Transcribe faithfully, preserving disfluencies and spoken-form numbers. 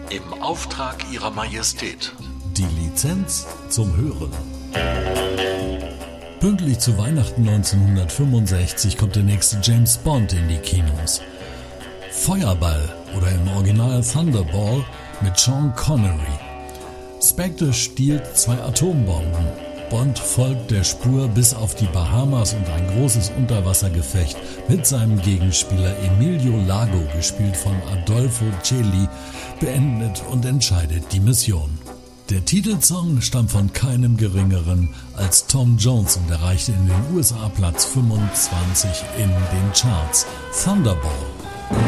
Im Auftrag Ihrer Majestät. Die Lizenz zum Hören. Pünktlich zu Weihnachten neunzehnhundertfünfundsechzig kommt der nächste James Bond in die Kinos. Feuerball oder im Original Thunderball mit Sean Connery. Spectre stiehlt zwei Atombomben. Bond folgt der Spur bis auf die Bahamas und ein großes Unterwassergefecht mit seinem Gegenspieler Emilio Largo, gespielt von Adolfo Celi, beendet und entscheidet die Mission. Der Titelsong stammt von keinem Geringeren als Tom Jones und erreichte in den U S A Platz fünfundzwanzig in den Charts. Thunderball.